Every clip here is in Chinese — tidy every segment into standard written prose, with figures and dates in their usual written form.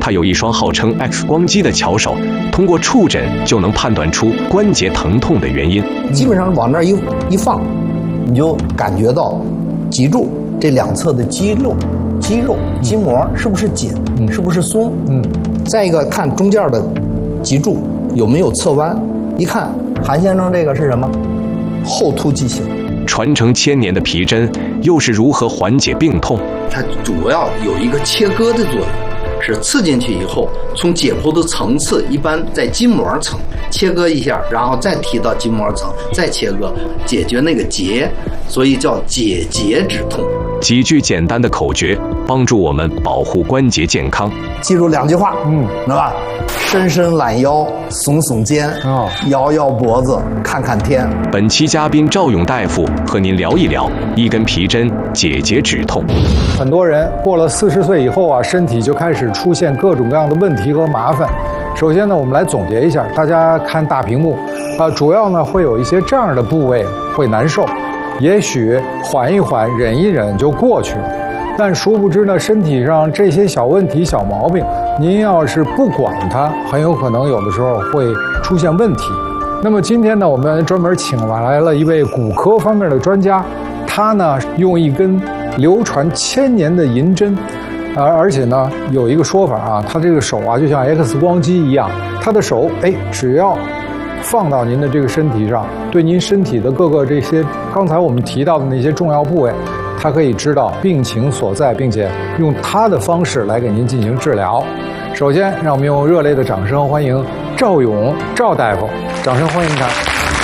他有一双号称 X 光机的巧手，通过触诊就能判断出关节疼痛的原因。 基本上往那儿一放，你就感觉到脊柱这两侧的肌肉、筋膜是不是紧，是不是松？再一个看中间的脊柱有没有侧弯，一看韩先生这个是什么？后突畸形。 传承1000年的皮针又是如何缓解病痛？ 它主要有一个切割的作用，是刺进去以后，从解剖的层次一般在筋膜层切割一下，然后再提到筋膜层，再切割，解决那个结，所以叫解结止痛。 几句简单的口诀，帮助我们保护关节健康。 记住2句话，知道吧？伸伸懒腰，耸耸肩，摇摇脖子，看看天。 本期嘉宾赵勇大夫和您聊一聊一根皮针解结止痛。 很多人过了40岁以后啊，身体就开始出现各种各样的问题和麻烦。首先呢，我们来总结一下，大家看大屏幕，主要呢会有一些这样的部位会难受，也许缓一缓、忍一忍就过去了。但殊不知呢，身体上这些小问题、小毛病，您要是不管它，很有可能有的时候会出现问题。那么今天呢，我们专门请来了一位骨科方面的专家，他呢用一根流传1000年的银针，而且呢有一个说法啊，他这个手啊就像 X 光机一样，他的手只要放到您的这个身体上，对您身体的各个这些刚才我们提到的那些重要部位，他可以知道病情所在，并且用他的方式来给您进行治疗。首先，让我们用热烈的掌声欢迎赵勇赵大夫，掌声欢迎他。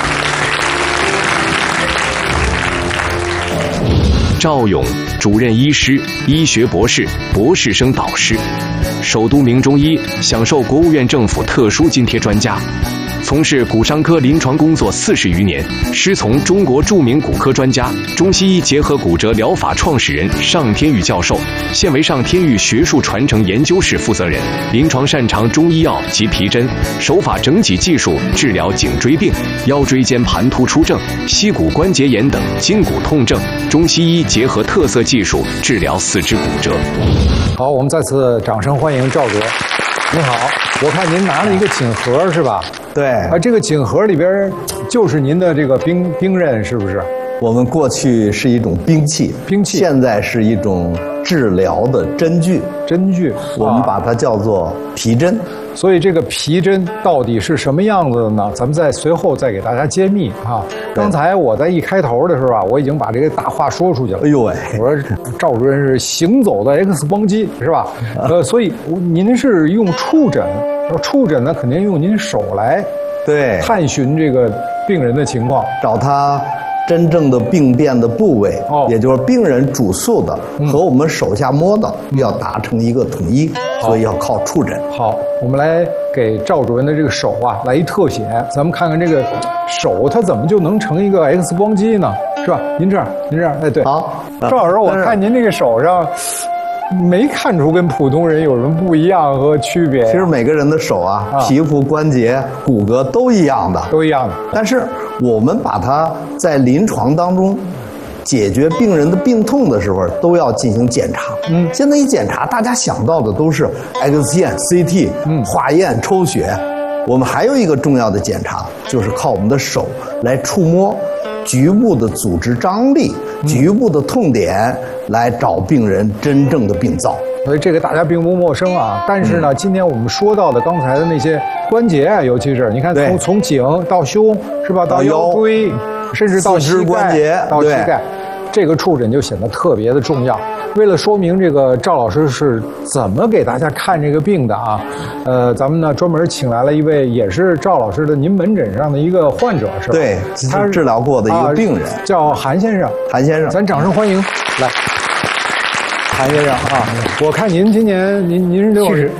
赵勇，主任医师、医学博士、博士生导师，首都名中医，享受国务院政府特殊津贴专家。从事骨伤科临床工作40余年，师从中国著名骨科专家、中西医结合骨折疗法创始人尚天玉教授，现为尚天玉学术传承研究室负责人，临床擅长中医药及皮针，手法整脊技术治疗颈椎病、腰椎间盘突出症、膝骨关节炎等筋骨痛症，中西医结合特色技术治疗四肢骨折。 好，我们再次掌声欢迎赵哥。您好，我看您拿了一个锦盒是吧？ 对， 这个锦盒里边就是您的这个兵刃，是不是？ 我们过去是一种兵器，现在是一种治疗的针具，我们把它叫做皮针。 所以这个皮针到底是什么样子的呢？咱们随后再给大家揭秘啊。刚才我在一开头的时候啊，我已经把这个大话说出去了。哎呦喂，我说赵主任是行走的 X 光机，是吧？所以您是用触诊，触诊呢肯定用您手来探寻这个病人的情况， 找他真正的病变的部位，也就是病人主诉的和我们手下摸的要达成一个统一，所以要靠触诊。 好，我们来给赵主任的这个手啊来一特写，咱们看看这个手它怎么就能成一个 X 光机呢？是吧？您这样，哎，对。好，赵老师，我看您这个手上没看出跟普通人有什么不一样和区别。 其实每个人的手啊，皮肤、关节、骨骼都一样的，但是我们把它在临床当中解决病人的病痛的时候，都要进行检查。现在一检查，大家想到的都是 X 线、CT、化验、抽血。我们还有一个重要的检查，就是靠我们的手来触摸局部的组织张力、局部的痛点，来找病人真正的病灶。 所以这个大家并不陌生啊。但是呢，今天我们说到的刚才的那些关节啊，尤其是你看从颈到胸是吧，到腰椎，甚至到膝盖，到膝盖，这个触诊就显得特别的重要。为了说明这个赵老师是怎么给大家看这个病的啊，咱们呢专门请来了一位也是赵老师的您门诊上的一个患者，是吧？ 对，他是治疗过的一个病人， 叫韩先生。韩先生，咱掌声欢迎来。韩先生啊，我看您今年您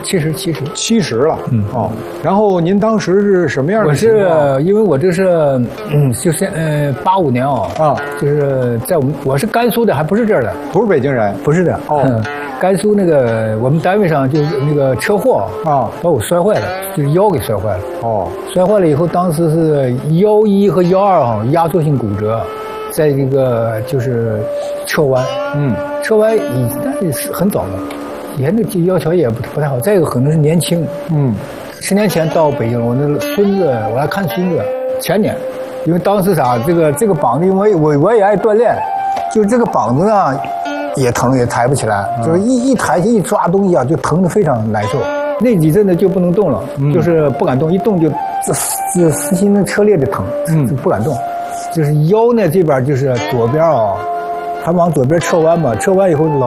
70了，然后您当时是什么样的情况？ 我是因为我这是就是85年就是在我是甘肃的，还不是这儿的， 不是北京人， 不是的甘肃那个我们单位上就是那个车祸把我摔坏了，就是腰给摔坏了。摔坏了以后，当时是腰1和腰2压缩性骨折，在这个就是侧弯，侧弯但是很早了， 以前这腰桥也不太好。再一个可能是年轻，10年前到北京，我那孙子我来看孙子，前年，因为当时啥，这个膀子，因为我也爱锻炼，就这个膀子呢也疼也抬不起来，就是一抬起一抓东西啊，就疼得非常难受。那几阵子就不能动了，就是不敢动，一动就这撕心的彻裂的疼，不敢动。就是腰呢这边就是左边啊，还往左边侧弯嘛，侧弯以后